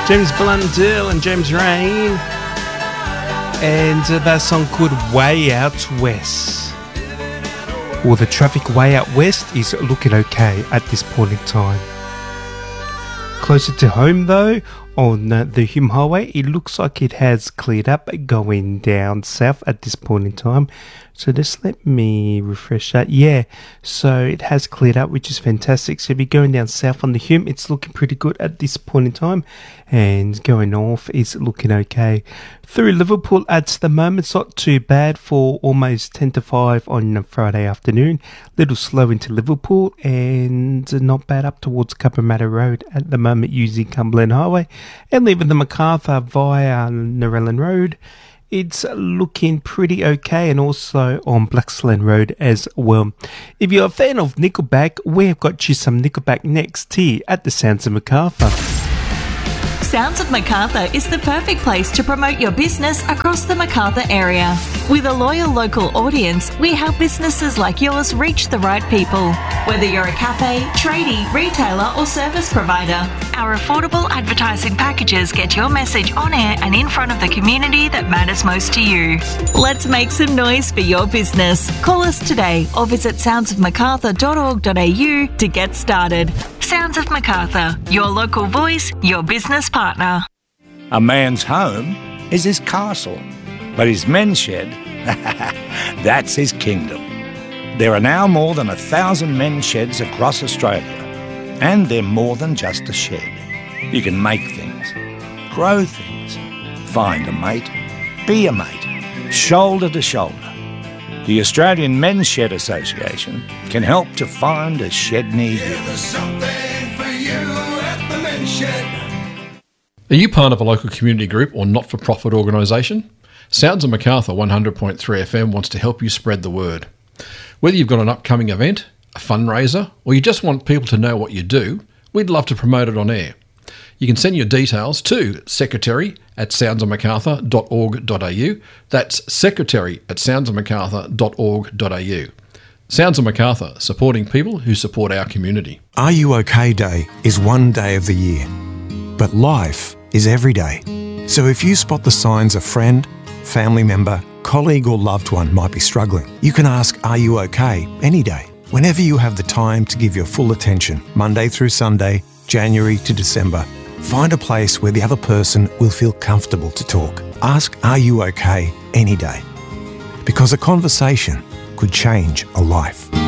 James Blundell and James Rain, and that song called Way Out West. Well, the traffic way out west is looking okay at this point in time. Closer to home though, on the Hume Highway, it looks like it has cleared up going down south at this point in time. So just let me refresh that. Yeah, so it has cleared up, which is fantastic. So if you're going down south on the Hume, it's looking pretty good at this point in time. And going north is looking okay. Through Liverpool at the moment, it's not too bad for almost 10 to 5 on a Friday afternoon. Little slow into Liverpool and not bad up towards Cabramatta Road at the moment using Cumberland Highway. And leaving the Macarthur via Narellan Road, it's looking pretty okay, and also on Blaxland Road as well. If you're a fan of Nickelback, we've got you some Nickelback next here at the Sounds of Macarthur. Sounds of Macarthur is the perfect place to promote your business across the Macarthur area. With a loyal local audience, we help businesses like yours reach the right people. Whether you're a cafe, tradie, retailer or service provider, our affordable advertising packages get your message on air and in front of the community that matters most to you. Let's make some noise for your business. Call us today or visit soundsofmacarthur.org.au to get started. Sounds of Macarthur, your local voice, your business partner. A man's home is his castle, but his men's shed, that's his kingdom. There are now more than 1,000 men's sheds across Australia, and they're more than just a shed. You can make things, grow things, find a mate, be a mate, shoulder to shoulder. The Australian Men's Shed Association can help to find a shed near you. There's something for you at the Men's Shed. Are you part of a local community group or not-for-profit organisation? Sounds of Macarthur 100.3 FM wants to help you spread the word. Whether you've got an upcoming event, a fundraiser, or you just want people to know what you do, we'd love to promote it on air. You can send your details to secretary@soundsofmacarthur.org.au. That's secretary@soundsofmacarthur.org.au. Sounds of Macarthur, supporting people who support our community. Are You OK Day is one day of the year, but life is every day. So if you spot the signs a friend, family member, colleague or loved one might be struggling, you can ask Are You OK any day. Whenever you have the time to give your full attention, Monday through Sunday, January to December, find a place where the other person will feel comfortable to talk. Ask Are You OK any day. Because a conversation could change a life.